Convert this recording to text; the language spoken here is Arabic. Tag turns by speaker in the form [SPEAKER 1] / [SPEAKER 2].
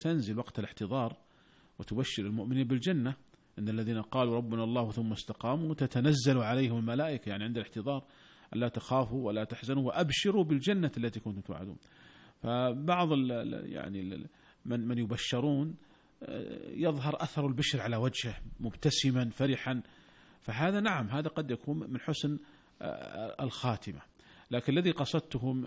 [SPEAKER 1] تنزل وقت الاحتضار وتبشر المؤمنين بالجنة، إن الذين قالوا ربنا الله ثم استقاموا تتنزل عليهم الملائكة، يعني عند الاحتضار ألا تخافوا ولا تحزنوا وأبشروا بالجنة التي كنتم توعدون. فبعض يعني من يبشرون يظهر أثر البشر على وجهه مبتسما فرحا، فهذا نعم هذا قد يكون من حسن الخاتمة. لكن الذي قصدته